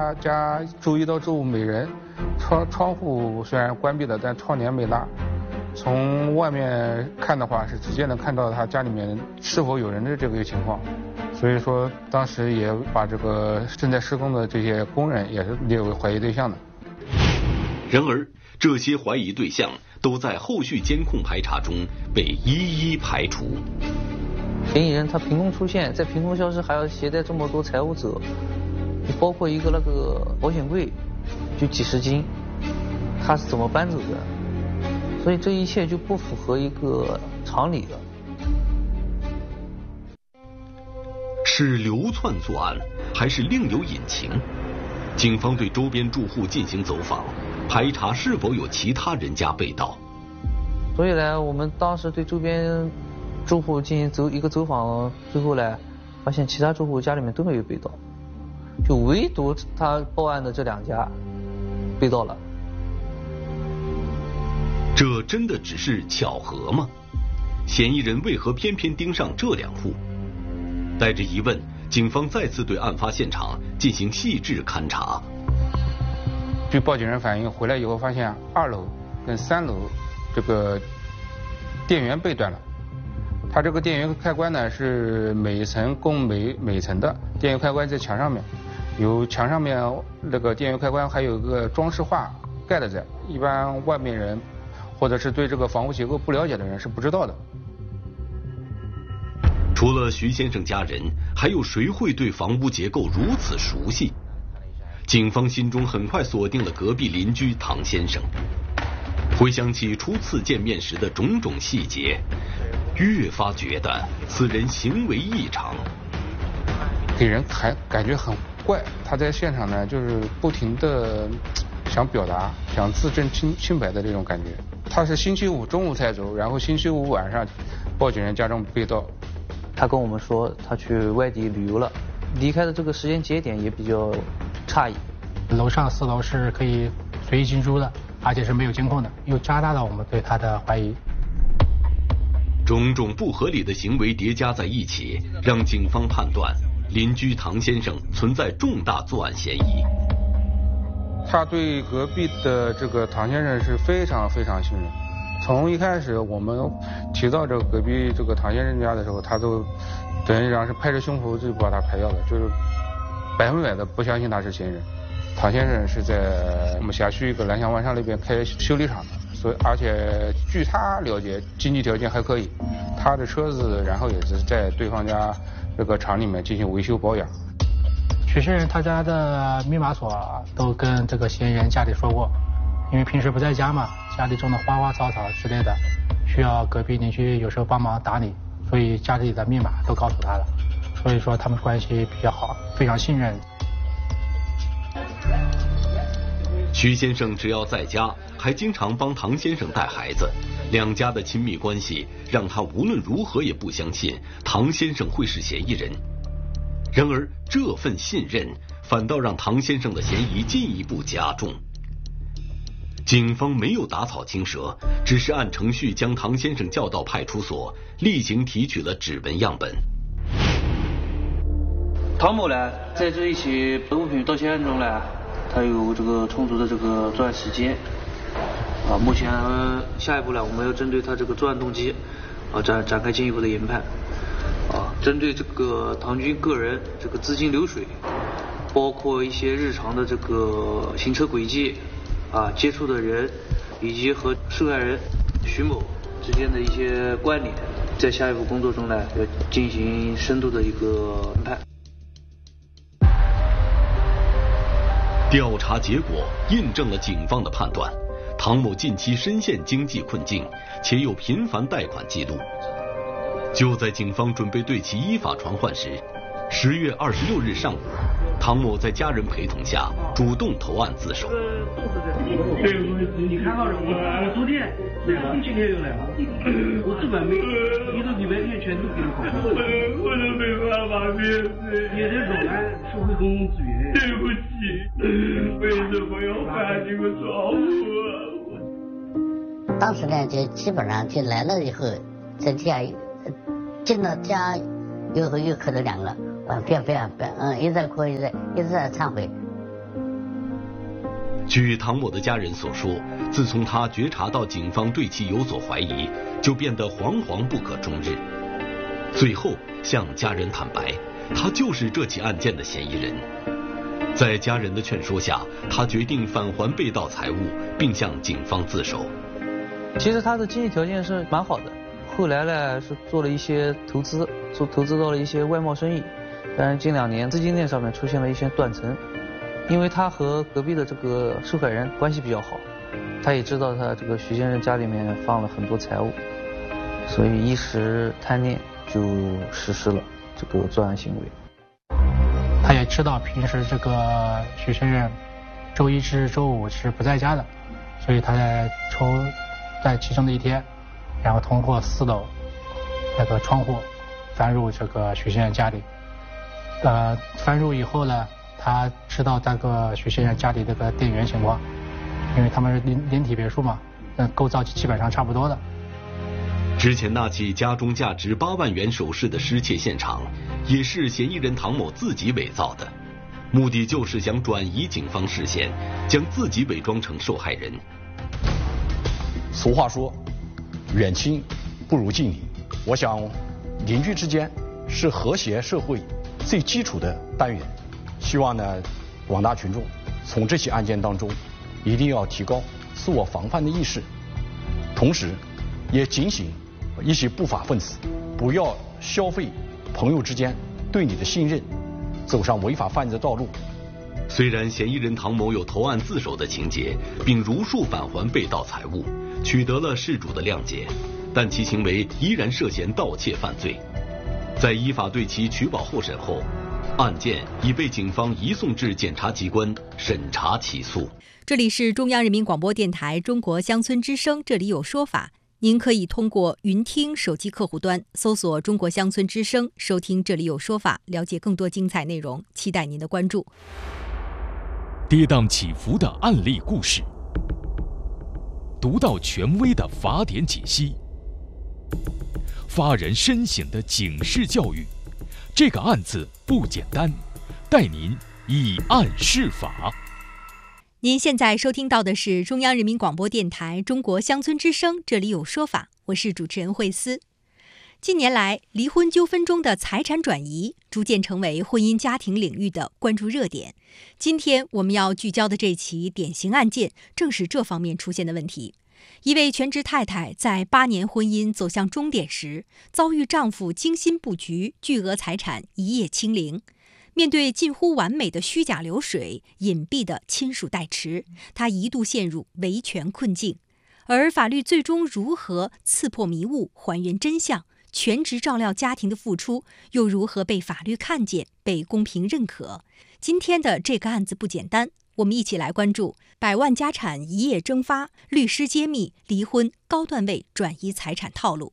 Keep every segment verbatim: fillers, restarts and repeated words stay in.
他家周一到周五每人窗窗户虽然关闭了，但窗帘没拉。从外面看的话，是直接能看到他家里面是否有人的这个情况。所以说，当时也把这个正在施工的这些工人也是列为怀疑对象的。 然而，这些怀疑对象都在后续监控排查中被一一排除。 嫌疑人他凭空出现，在凭空消失，还要携带这么多财物者，包括一个那个保险柜，就几十斤，他是怎么搬走的？所以这一切就不符合一个常理了。 是流窜作案，还是另有隐情？警方对周边住户进行走访，排查是否有其他人家被盗。 所以呢，我们当时对周边住户进行走一个走访，最后呢，发现其他住户家里面都没有被盗，就唯独他报案的这两家被盗了。 这真的只是巧合吗？嫌疑人为何偏偏盯上这两户？带着疑问，警方再次对案发现场进行细致勘查。 据报警人反映，回来以后发现二楼跟三楼这个电源被断了。它这个电源开关呢是每层供每每层的，电源开关在墙上面，有墙上面那个电源开关还有个装饰画盖的在，一般外面人或者是对这个房屋结构不了解的人是不知道的。 除了徐先生家人，还有谁会对房屋结构如此熟悉？警方心中很快锁定了隔壁邻居唐先生。回想起初次见面时的种种细节，越发觉得此人行为异常， 给人还感觉很怪。他在现场呢，就是不停的想表达、想自证清清白的这种感觉。他是星期五中午才走，然后星期五晚上，报警人家中被盗。 他跟我们说他去外地旅游了，离开的这个时间节点也比较诧异。 楼上四楼是可以随意进出的，而且是没有监控的，又加大了我们对他的怀疑。 种种不合理的行为叠加在一起，让警方判断邻居唐先生存在重大作案嫌疑。 他对隔壁的这个唐先生是非常非常信任。从一开始我们提到这个隔壁这个唐先生家的时候，他都等于讲是拍着胸脯就把他排掉了，就是百分百的不相信他是嫌疑人。唐先生是在我们辖区一个蓝翔湾上那边开修理厂的，所以而且据他了解经济条件还可以，他的车子然后也是在对方家这个厂里面进行维修保养。 许先生他家的密码锁都跟这个嫌疑人家里说过，因为平时不在家嘛，家里种的花花草草之类的，需要隔壁邻居有时候帮忙打理，所以家里的密码都告诉他了，所以说他们关系比较好，非常信任。 徐先生只要在家，还经常帮唐先生带孩子，两家的亲密关系让他无论如何也不相信唐先生会是嫌疑人。然而这份信任反倒让唐先生的嫌疑进一步加重。警方没有打草惊蛇，只是按程序将唐先生叫到派出所，例行提取了指纹样本。 唐某呢，在这一起物品盗窃案中呢，他有这个充足的这个作案时间。啊，目前下一步呢，我们要针对他这个作案动机，啊展展开进一步的研判。啊，针对这个唐军个人这个资金流水，包括一些日常的这个行车轨迹，啊接触的人，以及和受害人徐某之间的一些关联，在下一步工作中呢，要进行深度的一个研判。 调查结果印证了警方的判断，唐某近期深陷经济困境，且有频繁贷款记录。就在警方准备对其依法传唤时，十月二十六日上午，唐某在家人陪同下主动投案自首。 对，你看到了，我昨天两个星期天就来了，我这边没，一个礼拜天全都给你搞。我都没办法面对，也在扰乱社会公共资源。对不起，为什么要犯这个错误？ 当时呢，就基本上就来了以后，在家进到家，有后又磕头两个，嗯，不要不要不要，嗯，一直在哭，一直一直在忏悔。 据唐某的家人所说，自从他觉察到警方对其有所怀疑，就变得惶惶不可终日。最后向家人坦白，他就是这起案件的嫌疑人。在家人的劝说下，他决定返还被盗财物，并向警方自首。 其实他的经济条件是蛮好的，后来呢是做了一些投资，做投资到了一些外贸生意，但是近两年资金链上面出现了一些断层。因为他和隔壁的这个受害人关系比较好，他也知道他这个徐先生家里面放了很多财物，所以一时贪念就实施了这个作案行为。 他也知道平时这个徐先生周一至周五是不在家的，所以他在抽在其中的一天，然后通过四楼那个窗户翻入这个徐先生家里。呃，翻入以后呢，他知道这个徐先生家里这个电源情况，因为他们是连连体别墅嘛，那构造基本上差不多的。 之前那起家中价值八万元首饰的失窃现场，也是嫌疑人唐某自己伪造的，目的就是想转移警方视线，将自己伪装成受害人。 俗话说，远亲不如近邻。我想，邻居之间是和谐社会最基础的单元。希望呢，广大群众从这起案件当中，一定要提高自我防范的意识，同时，也警醒一些不法分子，不要消费朋友之间对你的信任，走上违法犯罪道路。 虽然嫌疑人唐某有投案自首的情节，并如数返还被盗财物，取得了事主的谅解，但其行为依然涉嫌盗窃犯罪。在依法对其取保候审后，案件已被警方移送至检察机关审查起诉。 这里是中央人民广播电台中国乡村之声，这里有说法。您可以通过云听手机客户端搜索中国乡村之声，收听这里有说法，了解更多精彩内容，期待您的关注。 跌宕起伏的案例故事，独到权威的法典解析，发人深省的警示教育。这个案子不简单，带您以案释法。 您现在收听到的是中央人民广播电台中国乡村之声，这里有说法，我是主持人慧思。近年来，离婚纠纷中的财产转移逐渐成为婚姻家庭领域的关注热点。今天我们要聚焦的这起典型案件，正是这方面出现的问题。一位全职太太在八年婚姻走向终点时，遭遇丈夫精心布局，巨额财产一夜清零。面对近乎完美的虚假流水、隐蔽的亲属代持，她一度陷入维权困境。而法律最终如何刺破迷雾、还原真相？全职照料家庭的付出又如何被法律看见、被公平认可？今天的这个案子不简单，我们一起来关注百万家产一夜蒸发，律师揭秘离婚高段位转移财产套路。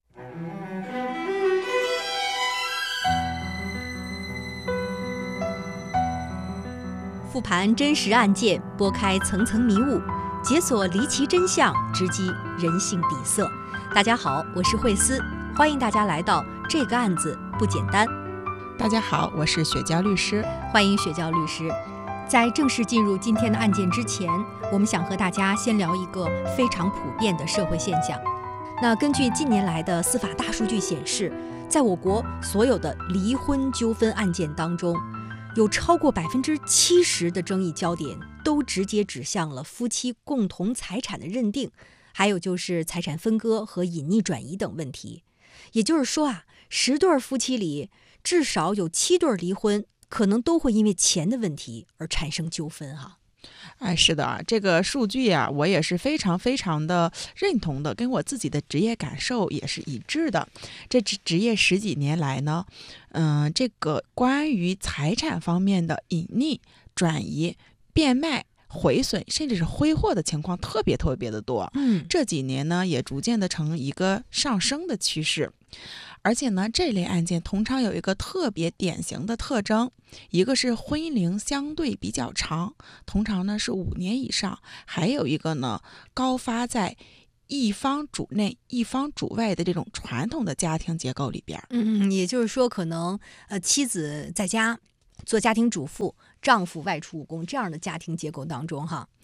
复盘真实案件，拨开层层迷雾，解锁离奇真相，直击人性底色。大家好，我是慧思，欢迎大家来到这个案子不简单。 大家好，我是雪娇律师， 欢迎雪娇律师。在正式进入今天的案件之前，我们想和大家先聊一个非常普遍的社会现象。那根据近年来的司法大数据显示，在我国所有的离婚纠纷案件当中，有超过百分之七十的争议焦点都直接指向了夫妻共同财产的认定，还有就是财产分割和隐匿转移等问题。也就是说啊，十对夫妻里至少有七对离婚，可能都会因为钱的问题而产生纠纷哈。 哎，是的啊，这个数据啊，我也是非常非常的认同的，跟我自己的职业感受也是一致的。这职职业十几年来呢，嗯、呃，这个关于财产方面的隐匿、转移、变卖、毁损，甚至是挥霍的情况特别特别的多。 嗯， 这几年呢，也逐渐的呈一个上升的趋势。而且呢，这类案件通常有一个特别典型的特征，一个是婚姻龄相对比较长，通常呢是五年以上，还有一个呢高发在一方主内一方主外的这种传统的家庭结构里边。 嗯嗯，也就是说可能呃妻子在家做家庭主妇，丈夫外出务工这样的家庭结构当中哈。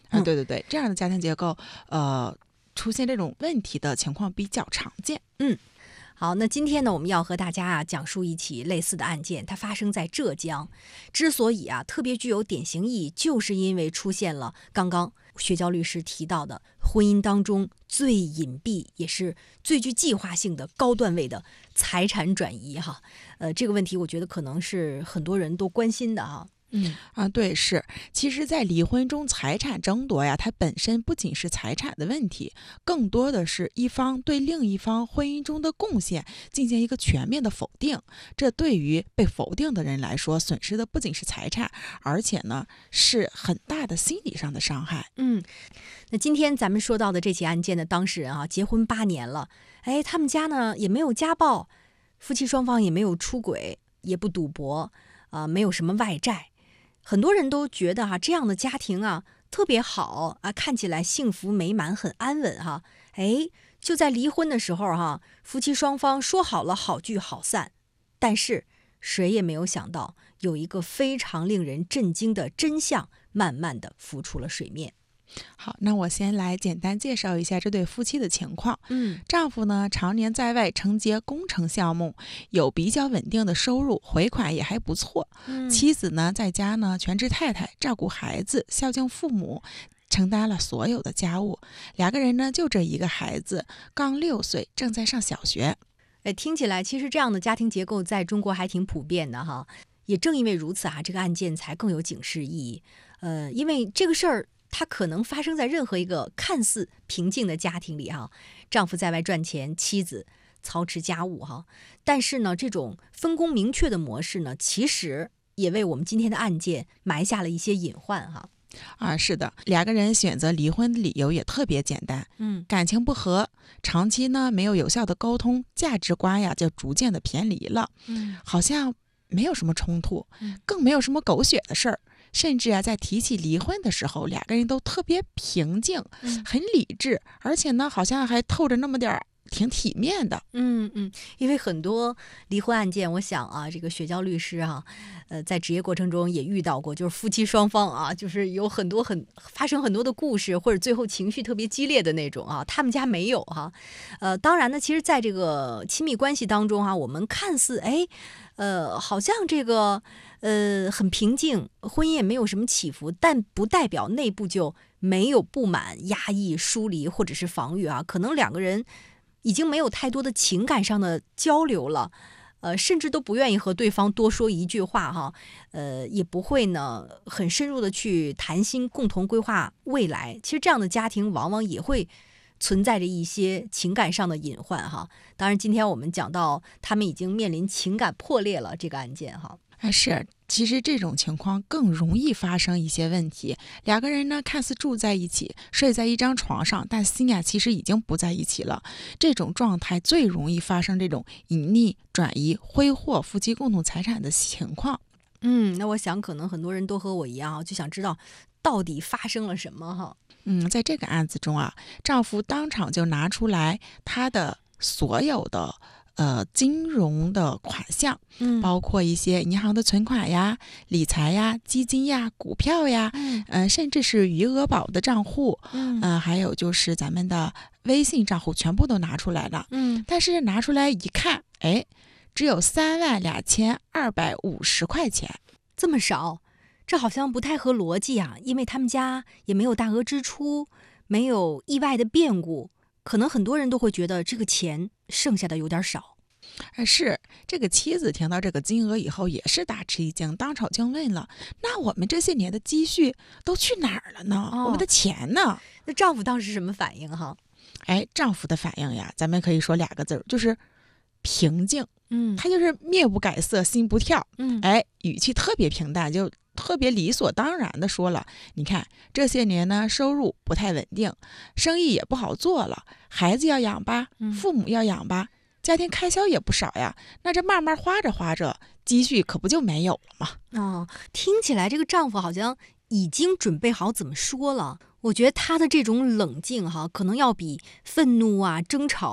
啊，对对对，这样的家庭结构，呃，出现这种问题的情况比较常见。 嗯。好，那今天呢，我们要和大家啊讲述一起类似的案件，它发生在浙江。之所以啊特别具有典型意义，就是因为出现了刚刚薛娇律师提到的婚姻当中最隐蔽也是最具计划性的高段位的财产转移哈。呃，这个问题我觉得可能是很多人都关心的哈。 嗯啊，对，是，其实，在离婚中，财产争夺呀，它本身不仅是财产的问题，更多的是一方对另一方婚姻中的贡献进行一个全面的否定。这对于被否定的人来说，损失的不仅是财产，而且呢，是很大的心理上的伤害。 嗯，那今天咱们说到的这起案件的当事人啊，结婚八年了，哎，他们家呢也没有家暴，夫妻双方也没有出轨，也不赌博，啊、呃，没有什么外债。很多人都觉得哈、啊，这样的家庭啊特别好啊，看起来幸福美满，很安稳哈。哎，就在离婚的时候哈、啊，夫妻双方说好了好聚好散，但是谁也没有想到，有一个非常令人震惊的真相慢慢的浮出了水面。 好，那我先来简单介绍一下这对夫妻的情况。 嗯， 丈夫呢常年在外承接工程项目，有比较稳定的收入，回款也还不错。 嗯， 妻子呢在家呢全职太太，照顾孩子，孝敬父母，承担了所有的家务。两个人呢就这一个孩子，刚六岁，正在上小学。 哎，听起来其实这样的家庭结构在中国还挺普遍的哈。也正因为如此啊，这个案件才更有警示意义。呃，因为这个事儿，它可能发生在任何一个看似平静的家庭里哈，丈夫在外赚钱，妻子操持家务哈。但是呢，这种分工明确的模式呢，其实也为我们今天的案件埋下了一些隐患哈。 啊，是的，两个人选择离婚的理由也特别简单， 嗯， 感情不和，长期呢没有有效的沟通，价值观呀就逐渐的偏离了， 嗯， 好像没有什么冲突， 嗯， 更没有什么狗血的事儿。甚至啊，在提起离婚的时候，两个人都特别平静， 嗯、 很理智，而且呢，好像还透着那么点儿挺体面的。 嗯嗯，因为很多离婚案件，我想啊，这个薛娇律师啊，呃，在职业过程中也遇到过，就是夫妻双方啊，就是有很多很发生很多的故事，或者最后情绪特别激烈的那种啊。他们家没有哈、啊，呃，当然呢，其实在这个亲密关系当中哈、啊，我们看似哎，呃，好像这个呃很平静，婚姻也没有什么起伏，但不代表内部就没有不满、压抑、疏离或者是防御啊。可能两个人已经没有太多的情感上的交流了，呃，甚至都不愿意和对方多说一句话哈，呃，也不会呢很深入的去谈心，共同规划未来。其实这样的家庭往往也会存在着一些情感上的隐患哈。当然，今天我们讲到他们已经面临情感破裂了这个案件哈。 啊，是，其实这种情况更容易发生一些问题。两个人呢，看似住在一起，睡在一张床上，但心呀其实已经不在一起了。这种状态最容易发生这种隐匿、转移、挥霍夫妻共同财产的情况。 嗯，那我想可能很多人都和我一样，就想知道到底发生了什么哈。 嗯，在这个案子中啊，丈夫当场就拿出来他的所有的呃，金融的款项， 嗯， 包括一些银行的存款呀、理财呀、基金呀、股票呀， 嗯， 呃，甚至是余额宝的账户， 嗯， 呃，还有就是咱们的微信账户，全部都拿出来了， 嗯， 但是拿出来一看，哎，只有三万两千二百五十块钱， 这么少，这好像不太合逻辑啊，因为他们家也没有大额支出，没有意外的变故。可能很多人都会觉得这个钱剩下的有点少。 是，这个妻子听到这个金额以后也是大吃一惊，当场就问了：那我们这些年的积蓄都去哪儿了呢？哦、我们的钱呢？ 那丈夫当时什么反应哈？ 哎，丈夫的反应呀，咱们可以说两个字，就是平静。 嗯， 他就是面不改色，心不跳。 嗯， 哎，语气特别平淡，就特别理所当然的说了，你看这些年呢，收入不太稳定，生意也不好做了，孩子要养吧，父母要养吧，家庭开销也不少呀。那这慢慢花着花着，积蓄可不就没有了吗？ 哦，听起来这个丈夫好像已经准备好怎么说了。我觉得他的这种冷静哈，可能要比愤怒啊、争吵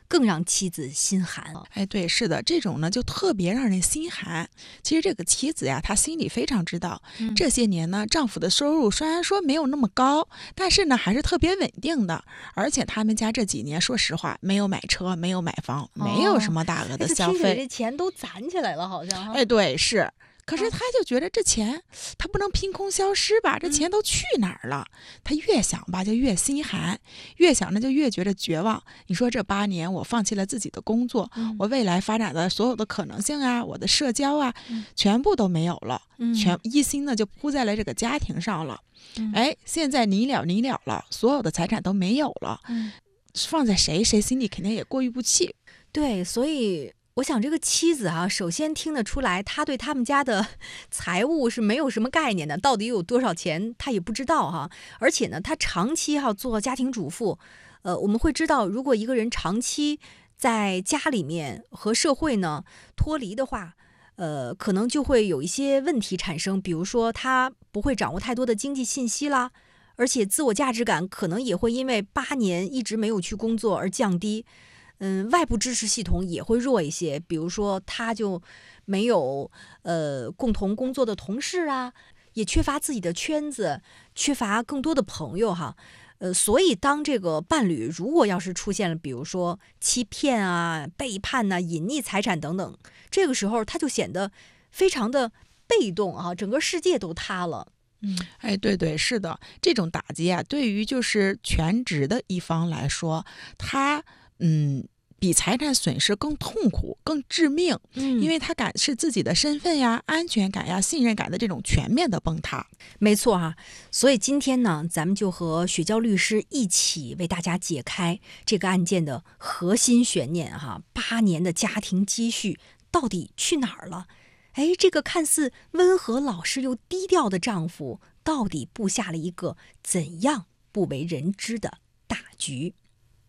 更让妻子心寒。 哎，对，是的，这种呢就特别让人心寒。其实这个妻子呀，她心里非常知道，嗯、这些年呢，丈夫的收入虽然说没有那么高，但是呢还是特别稳定的。而且他们家这几年，说实话，没有买车，没有买房，哦、没有什么大额的消费， 这钱都攒起来了，好像。 哎，对，是。可是他就觉得这钱他不能凭空消失吧，这钱都去哪儿了？他越想吧就越心寒，越想呢就越觉得绝望。你说这八年我放弃了自己的工作，嗯、我未来发展的所有的可能性啊，我的社交啊，嗯、全部都没有了，嗯、全一心呢就扑在了这个家庭上了。嗯、哎，现在你了你了了，所有的财产都没有了，嗯、放在谁谁心里肯定也过意不去。 对，所以。我想这个妻子啊，首先听得出来，他对他们家的财务是没有什么概念的，到底有多少钱他也不知道哈。而且呢，他长期哈、啊、做家庭主妇，呃，我们会知道，如果一个人长期在家里面和社会呢脱离的话，呃，可能就会有一些问题产生，比如说他不会掌握太多的经济信息啦，而且自我价值感可能也会因为八年一直没有去工作而降低。嗯，外部支持系统也会弱一些，比如说他就没有呃共同工作的同事啊，也缺乏自己的圈子，缺乏更多的朋友哈。呃，所以当这个伴侣如果要是出现了，比如说欺骗啊、背叛呐、啊、隐匿财产等等，这个时候他就显得非常的被动啊，整个世界都塌了。 嗯，哎，对对，是的，这种打击啊，对于就是全职的一方来说，他。嗯，比财产损失更痛苦、更致命，嗯，因为他感是自己的身份呀、安全感呀、信任感的这种全面的崩塌。 没错哈、啊，所以今天呢，咱们就和雪娇律师一起为大家解开这个案件的核心悬念哈、啊，八年的家庭积蓄到底去哪儿了？哎，这个看似温和老实又低调的丈夫，到底布下了一个怎样不为人知的大局？